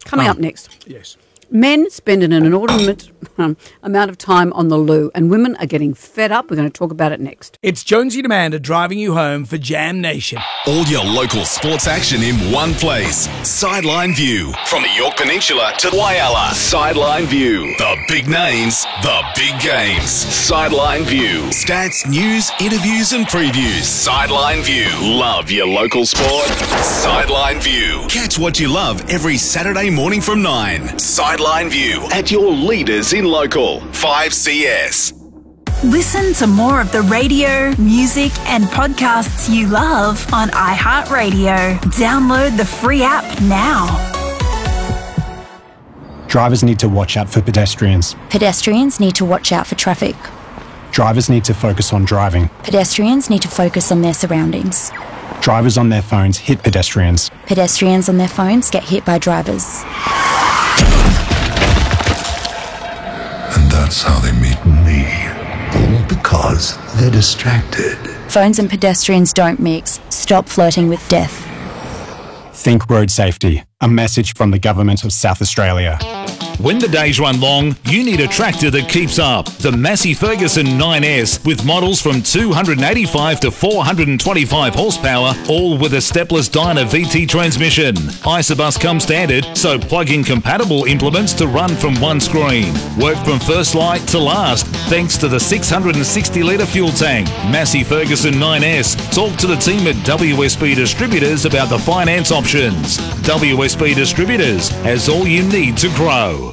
Coming up next. Yes. Men spend an inordinate amount of time on the loo, and women are getting fed up. We're going to talk about it next. It's Jonesy and Amanda driving you home for Jam Nation. All your local sports action in one place. Sideline View. From the York Peninsula to Whyalla. Sideline View. The big names, the big games. Sideline View. Stats, news, interviews and previews. Sideline View. Love your local sport. Sideline View. Catch what you love every Saturday morning from 9. Sideline View. At your leaders in local. 5CS. Listen to more of the radio, music, and podcasts you love on iHeartRadio. Download the free app now. Drivers need to watch out for pedestrians. Pedestrians need to watch out for traffic. Drivers need to focus on driving. Pedestrians need to focus on their surroundings. Drivers on their phones hit pedestrians. Pedestrians on their phones get hit by drivers. And that's how they meet me. All because they're distracted. Phones and pedestrians don't mix. Stop flirting with death. Think road safety. A message from the Government of South Australia. When the days run long, you need a tractor that keeps up. The Massey Ferguson 9S with models from 285 to 425 horsepower, all with a stepless Dyna VT transmission. Isobus comes standard, so plug-in compatible implements to run from one screen. Work from first light to last, thanks to the 660-litre fuel tank. Massey Ferguson 9S. Talk to the team at WSB Distributors about the finance options. WSB Distributors has all you need to grow.